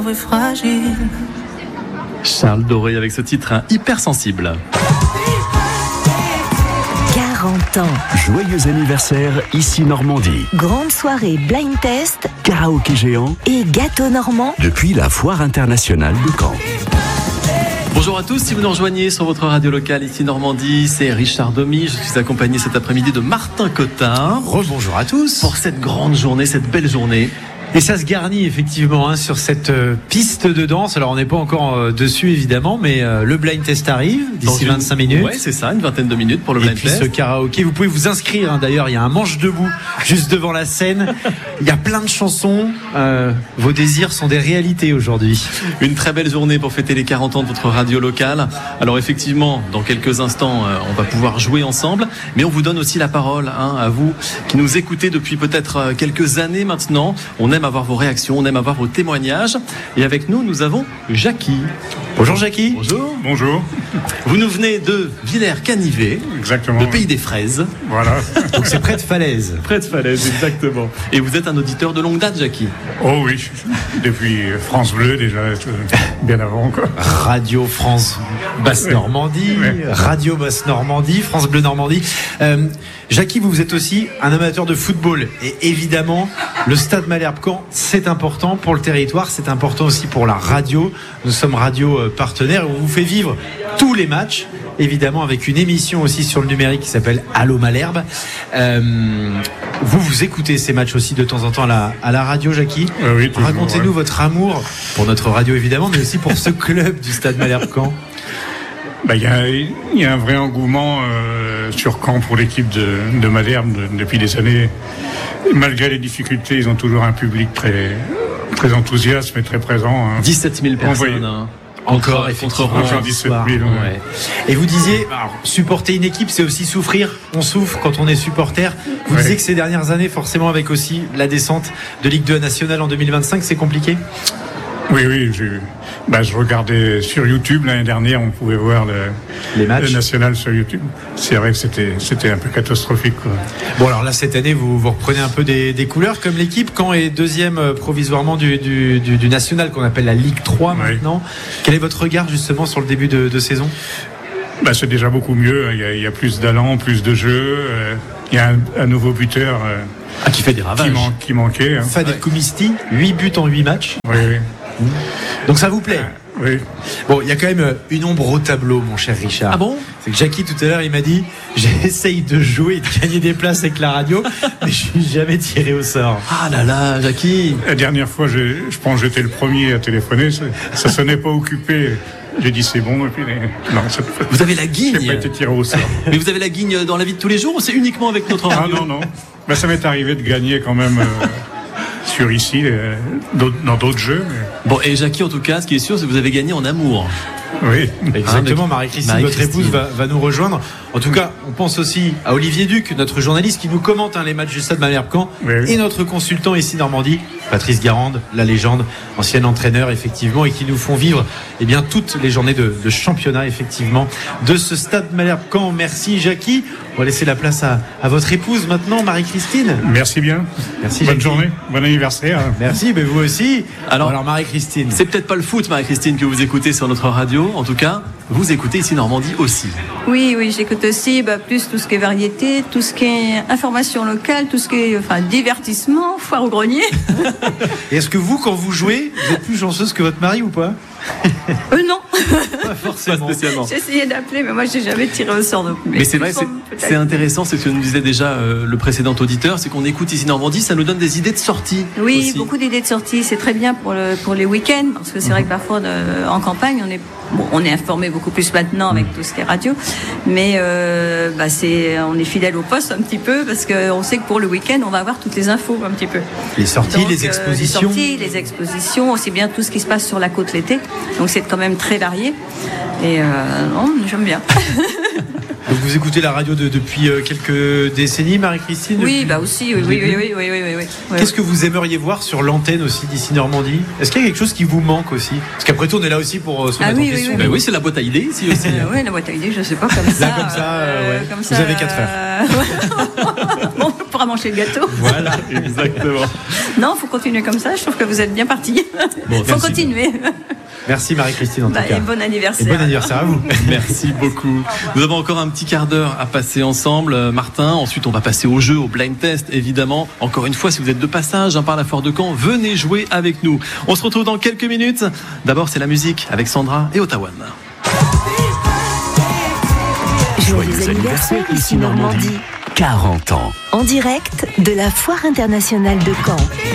fragile. Charles Doré avec ce titre hypersensible. 40 ans. Joyeux anniversaire, ici Normandie. Grande soirée blind test Karaoké géant et gâteau normand depuis la Foire internationale de Caen. Bonjour à tous, si vous nous rejoignez sur votre radio locale ici Normandie, c'est Richard Domy. Je suis accompagné cet après-midi de Martin Cotin. Rebonjour à tous. Pour cette grande journée, cette belle journée. Et ça se garnit effectivement sur cette piste de danse. Alors on n'est pas encore dessus évidemment, mais le blind test arrive d'ici 25 minutes. Ouais, c'est ça, une vingtaine de minutes pour le blind test. Et puis ce karaoké, vous pouvez vous inscrire. D'ailleurs, il y a un manche debout juste devant la scène. Il y a plein de chansons. Vos désirs sont des réalités aujourd'hui. Une très belle journée pour fêter les 40 ans de votre radio locale. Alors effectivement, dans quelques instants, on va pouvoir jouer ensemble, mais on vous donne aussi la parole à vous qui nous écoutez depuis peut-être quelques années maintenant. On aime avoir vos réactions, on aime avoir vos témoignages. Et avec nous, nous avons Jackie. Bonjour Jackie. Bonjour. Bonjour. Vous nous venez de Villers-Canivet. Exactement. Le pays des fraises. Voilà. Donc c'est près de Falaise. Près de Falaise, exactement. Et vous êtes un auditeur de longue date, Jackie? Oh oui, depuis France Bleu déjà, bien avant quoi. Radio France Basse Normandie, Radio Basse Normandie, France Bleu Normandie. Jackie, vous êtes aussi un amateur de football. Et évidemment, le Stade Malherbe-Caen, c'est important pour le territoire, c'est important aussi pour la radio. Nous sommes radio partenaires, on vous fait vivre tous les matchs, évidemment avec une émission aussi sur le numérique qui s'appelle Allô Malherbe. Vous écoutez ces matchs aussi de temps en temps à la radio, Jackie. Oui, toujours, racontez-nous votre amour pour notre radio évidemment, mais aussi pour ce club du Stade Malherbe-Caen. Il y a un vrai engouement sur Caen pour l'équipe de Malherbe depuis des années. Malgré les difficultés, ils ont toujours un public très, très enthousiaste et très présent. 17 000 personnes. Encore 17 000. Ouais. Et vous disiez, supporter une équipe, c'est aussi souffrir. On souffre quand on est supporter. Vous disiez que ces dernières années, forcément avec aussi la descente de Ligue 2 nationale en 2025, c'est compliqué. Oui, je regardais sur YouTube l'année dernière, on pouvait voir les matchs. Le national sur YouTube. C'est vrai que c'était un peu catastrophique, quoi. Bon, alors là, cette année, vous reprenez un peu des couleurs comme l'équipe. Caen est deuxième provisoirement du national qu'on appelle la Ligue 3 maintenant. Quel est votre regard justement sur le début de saison ? C'est déjà beaucoup mieux. Il y a plus d'allant, plus de jeu. Il y a un nouveau buteur. Qui fait des ravages. Qui manquait. Fadel Koumisti, 8 buts en 8 matchs. Oui. Donc ça vous plaît ? Oui. Bon, il y a quand même une ombre au tableau, mon cher Richard. Ah bon ? C'est que Jackie, tout à l'heure, il m'a dit j'essaye de jouer et de gagner des places avec la radio, mais je suis jamais tiré au sort. Ah là là, Jackie. La dernière fois, je pense que j'étais le premier à téléphoner. Ça sonnait pas occupé. J'ai dit c'est bon, et puis non. Vous avez la guigne. J'ai pas été tiré au sort. Mais vous avez la guigne dans la vie de tous les jours ou c'est uniquement avec notre radio ? Ah non. Ça m'est arrivé de gagner quand même sur ici, dans d'autres jeux. Mais... Bon, et Jackie, en tout cas, ce qui est sûr, c'est que vous avez gagné en amour. Oui. Exactement, Marie-Christine, votre épouse va nous rejoindre. En tout cas, on pense aussi à Olivier Duc, notre journaliste qui nous commente les matchs du Stade Malherbe-Caen, et notre consultant ici Normandie, Patrice Garande, la légende, ancien entraîneur effectivement, et qui nous font vivre toutes les journées de championnat effectivement de ce Stade Malherbe-Caen. Merci Jackie. On va laisser la place à votre épouse maintenant, Marie-Christine. Merci bien. Merci. Bonne journée, bon anniversaire. Merci, mais vous aussi. Alors Marie-Christine. C'est peut-être pas le foot, Marie-Christine, que vous écoutez sur notre radio. En tout cas, vous écoutez ici Normandie aussi. Oui, j'écoute aussi plus tout ce qui est variété, tout ce qui est information locale, tout ce qui est divertissement, foire au grenier. Et est-ce que vous, quand vous jouez, vous êtes plus chanceuse que votre mari ou pas ? Non. Pas forcément. Pas spécialement. J'ai essayé d'appeler, mais moi j'ai jamais tiré au sort non plus. Mais c'est vrai, c'est intéressant, c'est ce que nous disait déjà le précédent auditeur, c'est qu'on écoute ici Normandie, ça nous donne des idées de sortie. Oui, aussi. Beaucoup d'idées de sortie, c'est très bien pour les week-ends, parce que c'est vrai que parfois en campagne on est informé beaucoup plus maintenant avec tout ce qui est radio, mais on est fidèle au poste un petit peu parce qu'on sait que pour le week-end on va avoir toutes les infos un petit peu. Les sorties, les expositions. Les expositions, aussi bien tout ce qui se passe sur la côte l'été. Donc c'est quand même très varié. Et j'aime bien. Donc vous écoutez la radio depuis quelques décennies, Marie-Christine ? Oui, aussi, oui. Qu'est-ce que vous aimeriez voir sur l'antenne aussi d'ici Normandie ? Est-ce qu'il y a quelque chose qui vous manque aussi ? Parce qu'après tout, on est là aussi pour se mettre en question. Oui, c'est la boîte à idées ici aussi. Oui, la boîte à idées, je sais pas, comme ça. Là, comme ça, comme vous avez 4 heures. Bon. pourra manger le gâteau. Voilà, exactement. Non, faut continuer comme ça. Je trouve que vous êtes bien partis. Bon, faut continuer. Merci Marie-Christine en tout cas. Et bon anniversaire. Et bon anniversaire à vous. Merci beaucoup. Nous avons encore un petit quart d'heure à passer ensemble, Martin. Ensuite, on va passer au jeu, au blind test, évidemment. Encore une fois, si vous êtes de passage par la Foire de Caen, venez jouer avec nous. On se retrouve dans quelques minutes. D'abord, c'est la musique avec Sandra et Ottawa. Joyeux anniversaire ici Normandie. 40 ans. En direct de la Foire internationale de Caen.